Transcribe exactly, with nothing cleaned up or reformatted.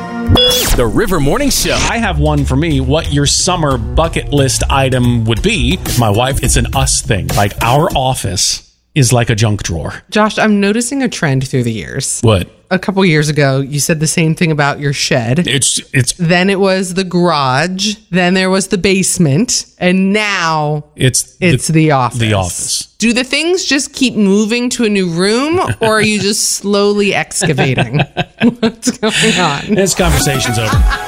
The River Morning Show. I have one for me, what your summer bucket list item would be. My wife, it's an us thing. Like, our office is like a junk drawer. Josh, I'm noticing a trend through the years. What? A couple years ago, you said the same thing about your shed. It's it's Then it was the garage. Then there was the basement. And now it's it's the, the office. The office. Do the things just keep moving to a new room, or are you just slowly excavating? What's going on? This conversation's over.